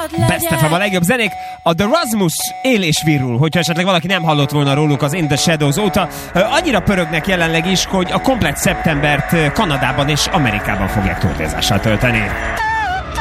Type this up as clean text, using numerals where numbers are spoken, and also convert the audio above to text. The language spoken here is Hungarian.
Best FM a legjobb zenék. A The Rasmus él és virul, hogyha esetleg valaki nem hallott volna róluk az In The Shadows óta. Annyira pörögnek jelenleg is, hogy a komplett szeptembert Kanadában és Amerikában fogják turnézással tölteni.